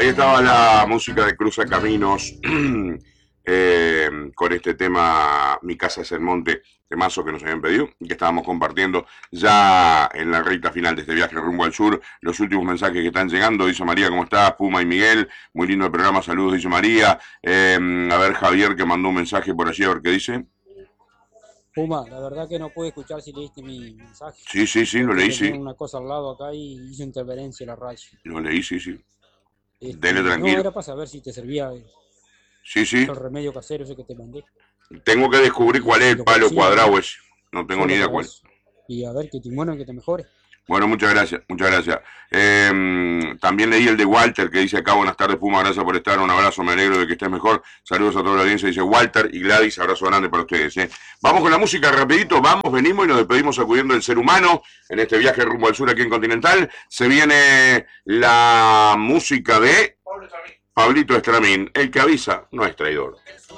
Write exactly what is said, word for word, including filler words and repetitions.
Ahí estaba la música de Cruza Caminos eh, con este tema Mi casa es el monte, temazo que nos habían pedido y que estábamos compartiendo ya en la recta final de este viaje rumbo al sur. Los últimos mensajes que están llegando, dice María, ¿cómo estás? Puma y Miguel, muy lindo el programa, saludos, dice María. Eh, a ver, Javier que mandó un mensaje por allí, a ver qué dice. Puma, la verdad que no pude escuchar si leíste mi mensaje, Sí, sí, sí, lo porque leí, tenía sí. una cosa al lado acá y hizo interferencia la radio. Lo leí, sí, sí. Dele Este, no, tranquilo. era para saber si te servía el, Sí, sí. el remedio casero ese que te mandé. Tengo que descubrir Y cuál es si el lo palo conocías, cuadrado ¿no? ese. No tengo ni Solo idea para cuál es. eso. Y a ver, que te, bueno, que te mejore. Bueno, muchas gracias, muchas gracias. Eh, también leí el de Walter que dice acá, buenas tardes Puma, gracias por estar, un abrazo, me alegro de que estés mejor. Saludos a toda la audiencia, dice Walter y Gladys, abrazo grande para ustedes. ¿eh? Vamos con la música rapidito, vamos, venimos y nos despedimos sacudiendo el ser humano en este viaje rumbo al sur aquí en Continental. Se viene la música de Pablito Estramín, el que avisa no es traidor.